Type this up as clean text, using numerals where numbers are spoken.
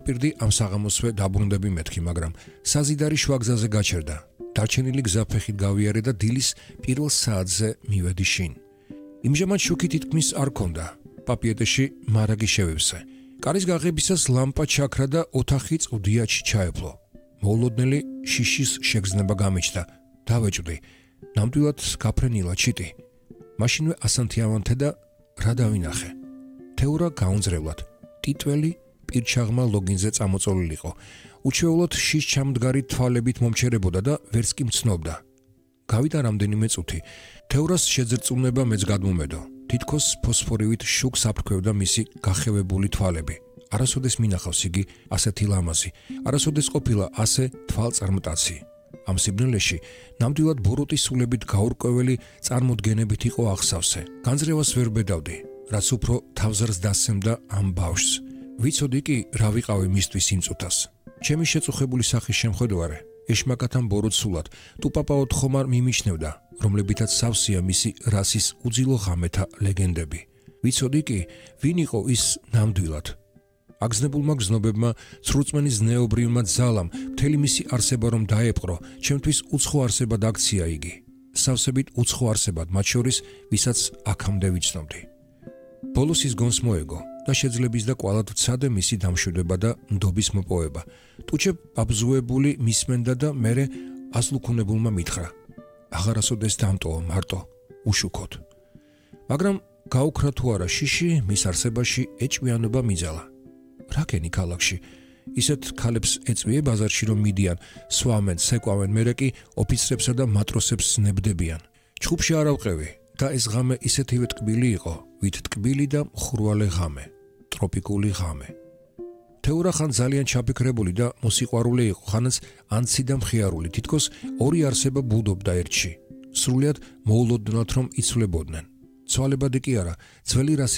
დავაპირდი ამ საღამოსვე დაბრუნდები მეთქი, მაგრამ საზიდარი შვაგზაზე გაჩერდა. დარჩენილი გზაფეხით გავიარე და დილის პირველ საათზე მივედი შინ. იმჟამად შუქი თითქმის არ ქონდა. პაპიეტეში მარაგი შევევსე. კარის გაღებისას ლამპა ჩაქრა და ოთახი წვდიათში ჩაეფლო. მოულოდნელი შიშის შეგრძნება გამიჩნდა. დავეჭვდი. ნამდვილად გაფრენილა ჩიტი. მაშინვე ასანთიავანთე და რა დავინახე. თეურა გაუნძრევლად. ტიტველი პირჩაღმა ლოგინზე წამოწოლილიყო. უჩვეულოდ შიშ ჩამდგარი თვალებით მომჩერებოდა და ვერც კი მცნობდა. გავიდა რამდენიმე წუთი. თეურას შეძრწუნება მეც გადმომედო. თითქოს ფოსფორივით შუქს აფრქვევდა მისი გახევებული თვალები. არასოდეს მინახავს იგი ასეთი ლამაზი. არასოდეს ყოფილა ასე თვალწარმტაცი. ამ სიბნელეში ნამდვილად ბოროტის სულებით გაურკვეველი წარმოდგენებით იყო აღსავსე. განძრევას ვერ ბედავდი, რაც უფრო თავზარს დასცემდა ამ ბავშვს. ვიცოდი კი რა ვიყავი მისთვის იმ წუთას. ჩემი შეწუხებული სახის შემხედვარე ეშმაკათან ბოროტსულად ტუპაპაოდ ხომარ მიმიჩნევდა, რომლებითაც სავსეა მისი რასის უძილო ღამეთა ლეგენდები. ვიცოდი კი ვინ იყო ის ნამდვილად. აგზნებულმა გზნობებმა, ცრუწმენის ზნეობრივმა ძალამ მთელი მისი არსება რომ დაეპყრო, ჩემთვის უცხო არსებად აქცია იგი. სავსებით უცხო არსებად, მათ შორის, ვისაც აქამდე ვიცნობდი. ბოლოს ის გონს მოეგო და შეძლების და კვალად ვცადე მისი დამშვიდობა და ნდობის მოპოვება. ტუჩე აბზუებული მისმენდა და მერე აზლუქუნებულმა მითხრა: აღარასოდეს დამტოვა მარტო, უშუქოთ. მაგრამ გაუქრა თუ არა შიში, მის არსებაში ეჭვიანობა მიძალა. რა გენი ქალაქში? ისეთ ქალებს ეწვიე ბაზარში რომ მიდიან, სვამენ, ცეკვავენ, მერე კი ოფიცრებსა და მატროსებს ნებდებიან. ჩხუბში არ ავყევი და ეს ღამე ისეთივე ტკბილი იყო, ვით ტკბილი და მხურვალე ღამე, ტროპიკული ღამე. თეურა ხან ძალიან ჩაფიქრებული და მოსიყვარულე იყო, ხანაც ანცი და მხიარული, თითქოს ორი არსება ბუდობდა ერთში. სრულიად მოულოდნელად რომ იცვლებოდნენ. ცვალებადი კი არა, ძველი რასის